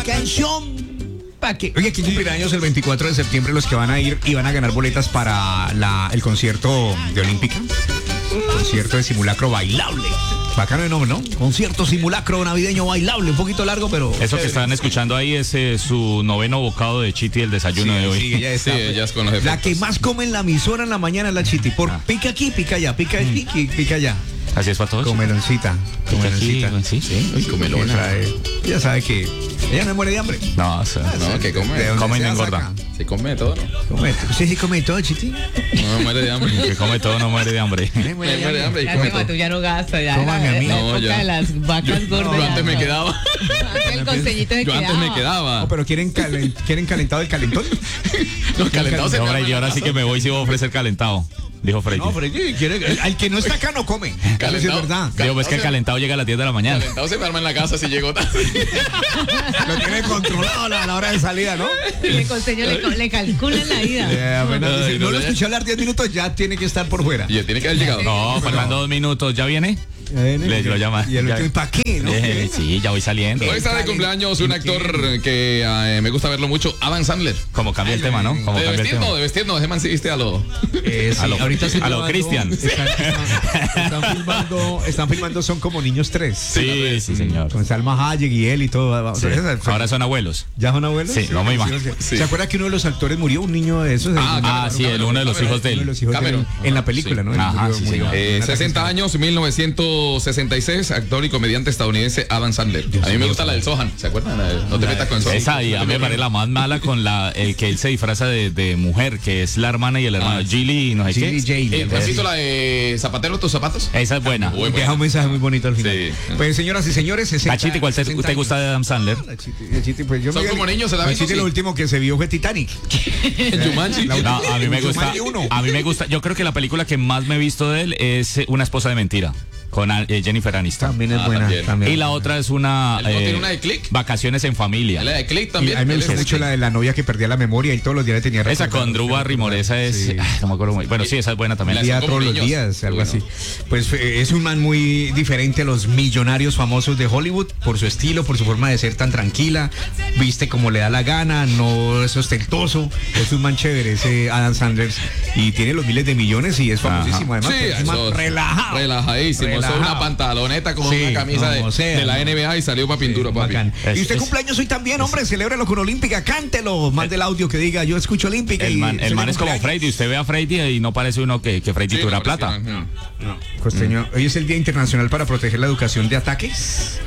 canción. ¿Para qué? Oye, aquí cumplen años el 24 de septiembre los que van a ir y van a ganar boletas para el concierto de Olímpica. Concierto de simulacro bailable. Bacano de nombre, ¿no? Concierto simulacro navideño bailable, un poquito largo, pero... Eso que están escuchando ahí es su noveno bocado de Chiti, el desayuno de hoy. Sí, ella está. Sí, ella es con los efectos. La que más come en la emisora en la mañana es la Chiti. Pica aquí, pica allá, pica aquí, pica allá. Así es para todos. Comeloncita. Sí. Uy, comelona. Ella sabe que ella no muere de hambre. No, o sea, No, que come. come y no engorda. Se come todo, ¿no? ¿Usted sí come todo, Chiti? No muere de hambre. Que come todo, no muere de hambre. Muere de hambre y Ya come se todo. mató, ya no gasta, ya. Tómame a mí. La No, época ya. de las vacas gordas. Yo ya antes me no. quedaba. El conseñito se Yo quedaba. antes me quedaba. No, pero ¿quieren calentado el calentón? Los calentados se No, me Freddy, ahora sí que me voy si voy a ofrecer calentado. Dijo Freddy. No, Freddy, al que no está acá no come. Eso sí es Calentado. verdad. Digo, pues que el calentado llega a las 10 de la mañana. Calentado se me arma en la casa si llego tarde. Lo tiene controlado a la hora de salida, ¿no? Y el conseño le calcula la ida. Apenas dice, Ay, no no, lo ya. escuché hablar 10 minutos, ya tiene que estar por fuera. Y él tiene que haber llegado. No, faltando 2 minutos. ¿Ya viene? Le lo llama. Y el Ya. último, ¿para qué? ¿No? Sí, ya voy saliendo. Hoy está de cumpleaños un actor que me gusta verlo mucho, Adam Sandler. Como cambia el tema, ¿no? Como De cambia el vestir tema. no, de vestir no, ese man sí viste a lo... Sí, A lo- ahorita a lo Cristian. Están filmando Son como niños 3. Sí, sí, señor. Con Salma Hayek y él y todo. Sí. Ahora son abuelos. ¿Ya son abuelos? Sí, no me imagino. ¿Se acuerda que uno de los actores murió? Un niño de esos. Sí, uno de los hijos de Uno de él. los hijos de él, Cameron. en la película, Sí. ¿no? Él Ajá, sí, murió. señor. 60 años, 1966, actor y comediante estadounidense Adam Sandler. A mí me gusta la del Sohan, ¿se acuerdan? No te metas con Sohan. Esa y a mí me parece la más mala con que él se disfraza de mujer, que es la hermana y el hermano. Gilly y no sé Gilly qué. Jane. ¿Has visto la de Zapatero tus zapatos? Esa es buena. Muy Deja un mensaje muy bonito al final. Sí. Pues señoras y señores, 60, ¿A Chiti cuál te 60 gusta de Adam Sandler? La Chiti, pues yo Son me- como niños, se la la ven, Chiti sí. lo último que se vio fue Titanic. Jumanji. No, a mí me gusta. Jumanji uno. A mí me gusta. Yo creo que la película que más me he visto de él es Una esposa de mentira con Jennifer Aniston. También es buena. también. También. Y la otra es una ¿El no tiene una de Click? Vacaciones en familia. La de Click Y también. a mí me Él gustó es mucho la de la novia que perdía la memoria y todos los días le tenía Esa recordados. con Drew Barrymore, esa es. Sí. No me acuerdo muy. Bueno, sí, esa es buena también. La- Día Son como todos los niños. días, algo Bueno. así. Pues es un man muy diferente a los millonarios famosos de Hollywood por su estilo, por su forma de ser tan tranquila, viste como le da la gana, no es ostentoso, es un man chévere ese Adam Sandler y tiene los miles de millones y es famosísimo además. Sí, porque es un man eso, relajado. relajadísimo. Eso es una Relajado. pantaloneta con Sí, una camisa como sea, de la ¿no? NBA y salió para pintura, papi. Bacán. Y usted Es- cumpleaños hoy también, hombre, celébrelo con Olímpica, cántelo, mande el audio que diga yo escucho Olímpica. El y man feliz es como cumpleaños. Freddy. Usted ve a Freddy y no parece uno que Freddy Sí, tuviera no, plata. sí, no. Costeño, hoy es el Día Internacional para proteger la educación de ataques.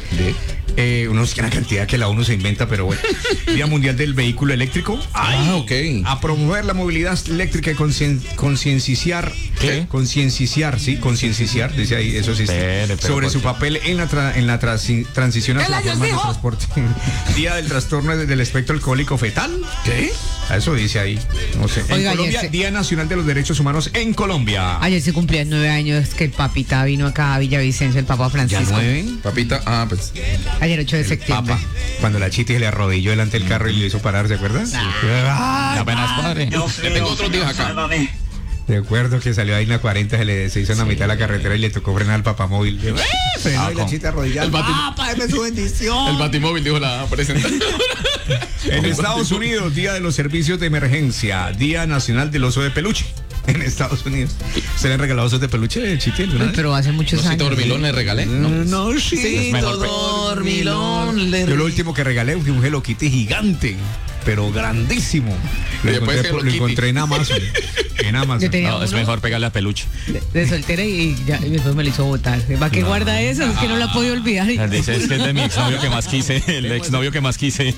Una cantidad que la ONU se inventa, pero bueno. Día Mundial del Vehículo Eléctrico. Ok. A promover la movilidad eléctrica y concienciar. ¿Qué? Concienciar, sí, concienciar, dice ahí, eso sí. Pero, sobre ¿por su qué? papel en la transición hacia la forma de transporte. Día del trastorno del espectro alcohólico fetal. ¿Qué? Eso dice ahí. No sé. En Oiga, Colombia, ayer Día Nacional de los Derechos Humanos en Colombia. Ayer se cumplían 9 años que el papita vino acá a Villavicencio, el Papa Francisco. ¿Ya 9? Papita, pues. Ayer 8 de septiembre. Papa, cuando la Chiti se le arrodilló delante del carro y le hizo parar, ¿se acuerda? Apenas padre. Yo tengo otros días acá. De acuerdo que salió ahí en la 40, se hizo en la mitad de la carretera y le tocó frenar al papamóvil. Frenó y la Chiti arrodillada. El bati- ¡Papa, deme su bendición! El batimóvil dijo la presentadora. En Estados Unidos, Día de los Servicios de Emergencia, Día Nacional del Oso de Peluche. En Estados Unidos. ¿Se le han regalado osos de peluche, Chiti? alguna vez? Pero hace muchos Osito años. dormilón le regalé. No, sí. Es mejor dormilón. Yo lo último que regalé fue un Hello Kitty gigante, pero grandísimo. Lo Y después encontré, Hello lo Kitty. encontré en Amazon. En Amazon. Yo tenía No, es uno mejor pegarle a peluche. de soltera y ya y después me lo hizo botar. ¿Va que guarda eso? Es que no la puedo olvidar. Dice, es que es de mi exnovio que más quise. El exnovio que más quise.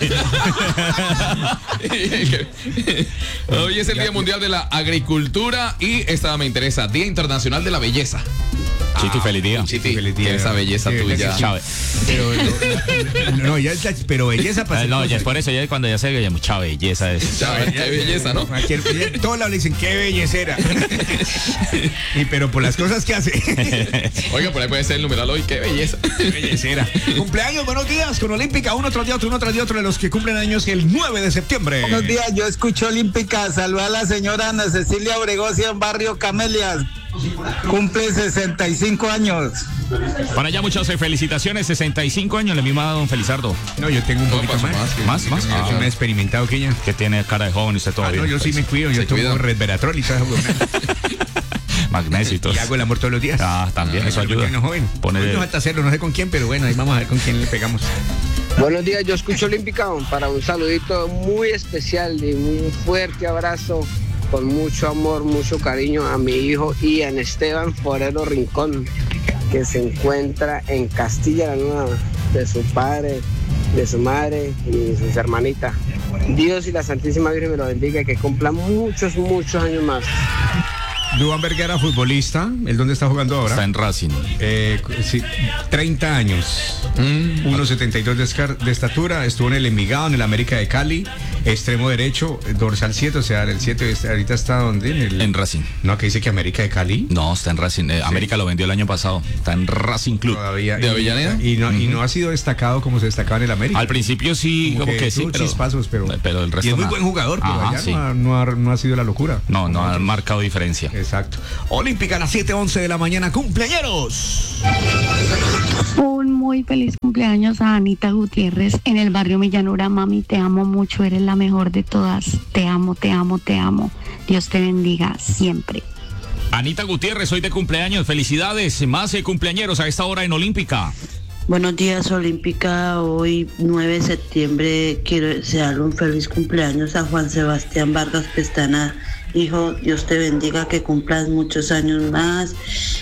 Hoy es el Día Mundial de la Agricultura y esta me interesa, Día Internacional de la Belleza. Chiti, feliz día. Chiti, Feliz día. esa belleza Sí, tuya. Chávez. Pero, no, ya está, pero belleza para No, ya es por eso, ya cuando ya se ve mucha belleza es. Chávez, qué belleza, ¿no? Todos lados le dicen qué bellecera. Pero por las cosas que hace. Oiga, por ahí puede ser el numeral hoy, qué belleza. Qué bellecera. Cumpleaños, buenos días con Olímpica, uno tras de otro de los que cumplen años el 9 de septiembre. Buenos días, yo escucho Olímpica. Saluda a la señora Ana Cecilia Obregosia en Barrio Camelias. Cumple 65 años. Para allá, muchas felicitaciones. 65 años, le mismo a don Felizardo. No, yo tengo un poquito pasó más. ¿Más? Yo soy más experimentado que ella. Que tiene cara de joven usted todavía. No, yo sí me cuido. Yo Se tomo cuida. resveratrol y todo eso. Magnesio y todo. Y hago el amor todos los días. También, eso ayuda. No, joven. Poner- Hoy no falta hacerlo, no sé con quién, pero bueno, ahí vamos a ver con quién le pegamos. Buenos días, yo escucho Olímpica para un saludito muy especial y un fuerte abrazo con mucho amor, mucho cariño a mi hijo Ian Esteban Forero Rincón, que se encuentra en Castilla la Nueva, de su padre, de su madre y de sus hermanitas. Dios y la Santísima Virgen me lo bendiga y que cumpla muchos, muchos años más. Duván Vergara, futbolista. ¿El dónde está jugando ahora? Está en Racing. Sí, 30 años. 1,72 de estatura. Estuvo en el Envigado, en el América de Cali. Extremo derecho, dorsal 7, o sea, el 7 ahorita está donde? En Racing. No, que dice que América de Cali. No, está en Racing. América lo vendió el año pasado. Está en Racing Club. Todavía. ¿De Avellaneda? Y no ha sido destacado como se destacaba en el América. Al principio sí, como que sí, tuvo chispazos, pero el resto y es muy nada. buen jugador, pero Ajá, allá sí. no ha sido la locura. No ha marcado diferencia. Exacto. Olímpica a las 7:11 de la mañana. ¡Cumpleañeros! Un muy feliz cumpleaños a Anita Gutiérrez en el barrio Millanura. Mami, te amo mucho, eres la mejor de todas. Te amo, te amo, te amo. Dios te bendiga siempre. Anita Gutiérrez, hoy de cumpleaños. Felicidades. Más cumpleañeros a esta hora en Olímpica. Buenos días, Olímpica. Hoy, 9 de septiembre, quiero desearle un feliz cumpleaños a Juan Sebastián Vargas Pestana. Hijo, Dios te bendiga, que cumplas muchos años más